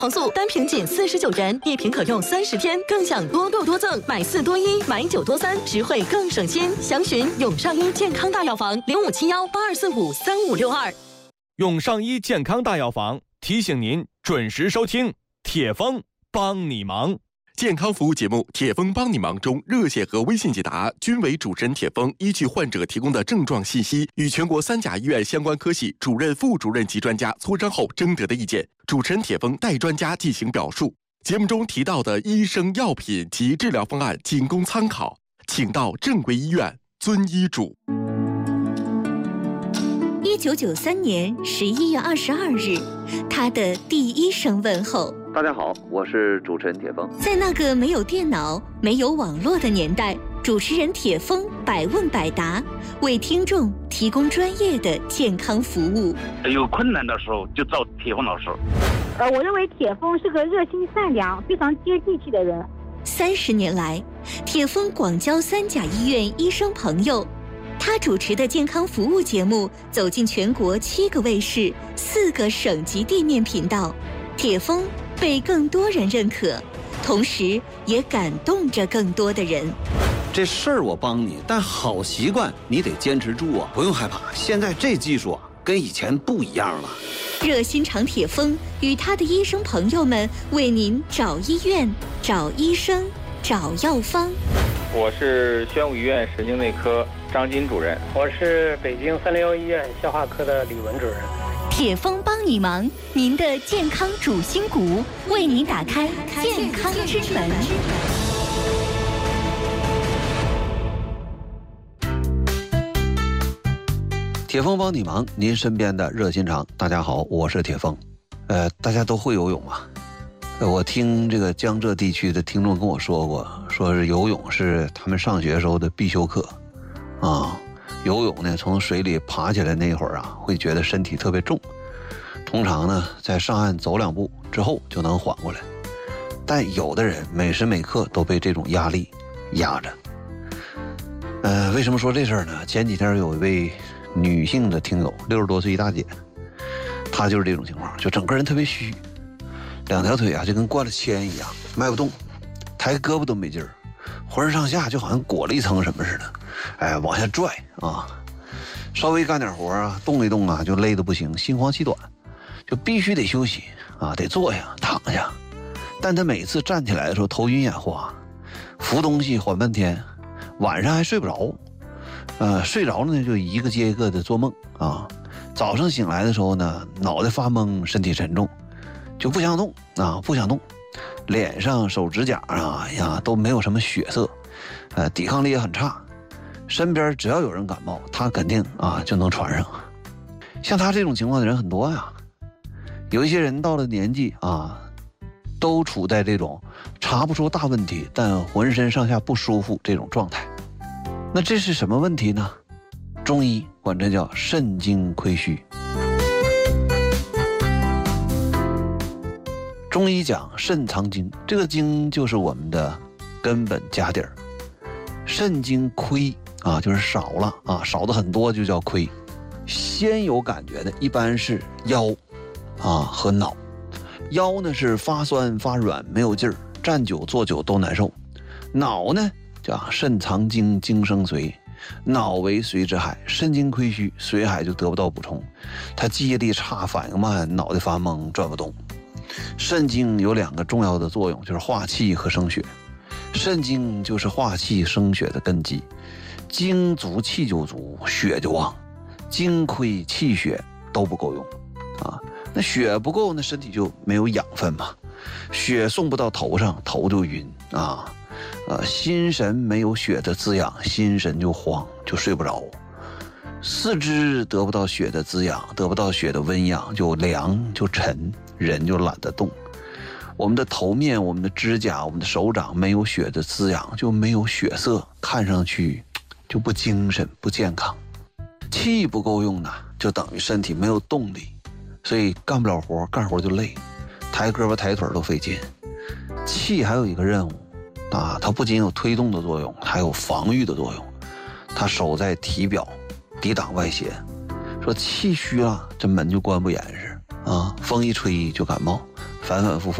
红素单瓶仅49元，一瓶可用30天，更享多购多赠，买4多1，买9多3，实惠更省心。详询永上医健康大药房057182453562。 永上医健康大药房提醒您准时收听铁峰帮你忙。 健康服务节目《铁峰帮你忙》中，热线和微信解答均为主持人铁峰依据患者提供的症状信息，与全国3甲医院相关科系主任、副主任及专家磋商后征得的意见，主持人铁峰代专家进行表述。节目中提到的医生、药品及治疗方案仅供参考，请到正规医院遵医嘱。 1993年11月22日，他的第一声问候。 大家好，我是主持人铁峰。 在那个没有电脑、没有网络的年代，主持人铁峰百问百答，为听众提供专业的健康服务。 有困难的时候就找铁峰老师。 我认为铁峰是个热心善良、非常接地气的人。 30年来，铁峰广交3甲医院医生朋友。他主持的健康服务节目走进全国7个卫视、4个省级地面频道，铁峰被更多人认可，同时也感动着更多的人。 这事儿我帮你，但好习惯你得坚持住啊！不用害怕，现在这技术跟以前不一样了。 热心肠铁峰与他的医生朋友们为您找医院、找医生、找药方。 我是宣武医院神经内科张金主任。 我是北京301医院消化科的李文主任。 铁峰帮你忙，您的健康主心骨，为您打开健康之门。 铁峰帮你忙，您身边的热心肠。大家好，我是铁峰。大家都会游泳吗？我听这个江浙地区的听众跟我说过，说是游泳是他们上学时候的必修课啊。游泳呢，从水里爬起来那会儿啊，会觉得身体特别重，通常呢在上岸走2步之后就能缓过来。但有的人每时每刻都被这种压力压着。为什么说这事儿呢？前几天有一位女性的听友，60多岁一大姐，她就是这种情况，就整个人特别虚，2条腿啊就跟灌了铅一样，迈不动，抬胳膊都没劲儿，浑身上下就好像裹了一层什么似的，往下拽啊，稍微干点活啊，动一动啊，就累得不行，心慌气短，就必须得休息啊，得坐下躺下。但他每次站起来的时候头晕眼花，扶东西缓半天，晚上还睡不着，睡着了呢就一个接一个的做梦啊，早上醒来的时候呢，脑袋发懵，身体沉重，就不想动啊，不想动，脸上手指甲啊都没有什么血色，抵抗力也很差，身边只要有人感冒，他肯定啊就能传上。像他这种情况的人很多呀，有一些人到了年纪啊，都处在这种查不出大问题，但浑身上下不舒服这种状态。那这是什么问题呢？中医管这叫肾精亏虚。中医讲肾藏精，这个精就是我们的根本家底儿。肾精亏啊，就是少了啊，少的很多就叫亏。先有感觉的一般是腰啊和脑。腰呢是发酸发软没有劲儿，站久坐久都难受。脑呢叫肾藏精，精生髓，脑为髓之海，肾精亏虚，髓海就得不到补充，它记忆力差，反应慢，脑袋发懵，转不动。肾精有2个重要的作用，就是化气和生血。肾精就是化气生血的根基，精足气就足，血就旺，精亏气血都不够用啊。那血不够，那身体就没有养分嘛，血送不到头上，头就晕啊。心神没有血的滋养，心神就慌，就睡不着。四肢得不到血的滋养，得不到血的温养，就凉就沉，人就懒得动。我们的头面、我们的指甲、我们的手掌没有血的滋养，就没有血色，看上去就不精神不健康。气不够用呢，就等于身体没有动力，所以干不了活，干活就累，抬胳膊抬腿都费劲。气还有一个任务啊，它不仅有推动的作用，还有防御的作用。它守在体表，抵挡外邪。说气虚了，这门就关不严实啊，风一吹就感冒， 反反复复。